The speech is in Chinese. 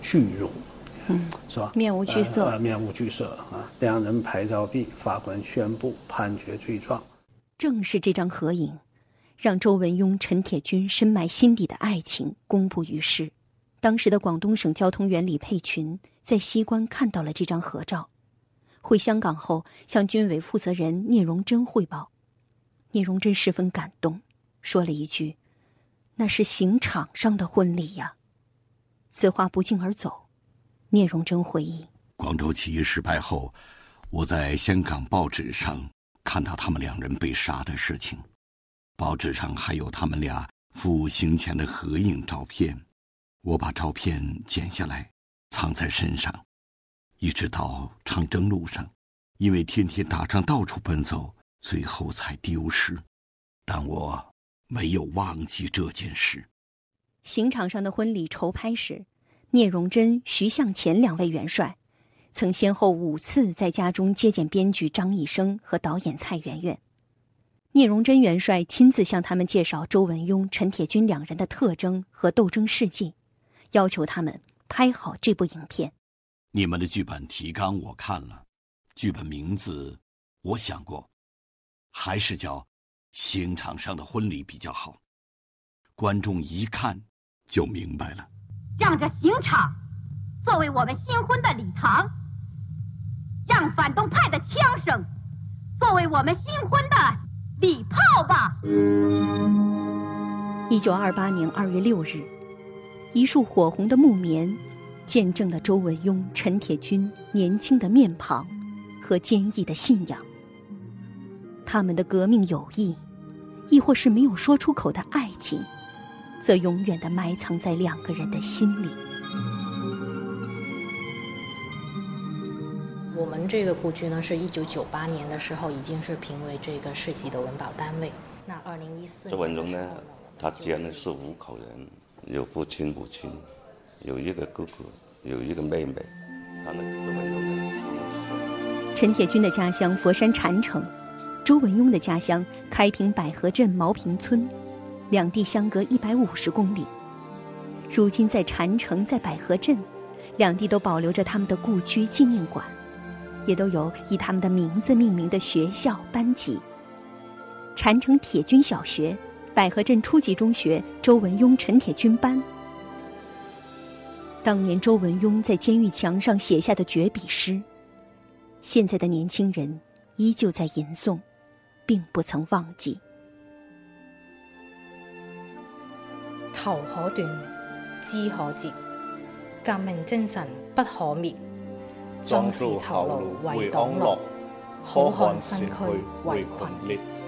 惧容，是吧？ 面无惧色， 面无惧色啊！两人拍照毕，法官宣布判决罪状。 正是这张合影，让周文雍、陈铁军深埋心底的爱情公布于世。当时的广东省交通员李佩群在西关看到了这张合照，回香港后向军委负责人聂荣臻汇报。聂荣臻十分感动，说了一句：“那是刑场上的婚礼呀。”此话不胫而走。聂荣臻回忆， 广州起义失败后，我在香港报纸上看到他们两人被杀的事情，报纸上还有他们俩赴刑前的合影照片。我把照片剪下来藏在身上，一直到长征路上，因为天天打仗到处奔走，最后才丢失。但我没有忘记这件事。 刑场上的婚礼筹拍时，聂荣臻、徐向前两位元帅曾先后5次在家中接见编剧张一生和导演蔡媛媛。聂荣臻元帅亲自向他们介绍周文雍、陈铁军两人的特征和斗争事迹，要求他们拍好这部影片。 你们的剧本提纲我看了，剧本名字我想过，还是叫《刑场上的婚礼》比较好，观众一看就明白了。 让这刑场作为我们新婚的礼堂，让反动派的枪声作为我们新婚的礼炮吧。 1928年2月6日，一束火红的木棉见证了周文雍、陈铁军年轻的面庞和坚毅的信仰。他们的革命友谊，亦或是没有说出口的爱情，则永远地埋藏在两个人的心里。 我们这个故居呢，是1998年的时候已经是评为这个市级的文保单位。那2014年， 周文雍呢，他家呢是5口人，有父亲、母亲，有一个哥哥，有一个妹妹。他呢，周文雍呢， 陈铁军的家乡佛山禅城，周文雍的家乡开平百合镇毛坪村，两地相隔150公里。如今在禅城，在百合镇，两地都保留着他们的故居纪念馆，也都有以他们的名字命名的学校班级。禅城铁军小学、百合镇初级中学周文雍、陈铁军班。当年周文雍在监狱墙上写下的绝笔诗，现在的年轻人依旧在吟诵，并不曾忘记。 頭可斷，肢可折，革命精神不可滅。壯士頭顱為黨樂，好漢身軀為群裂。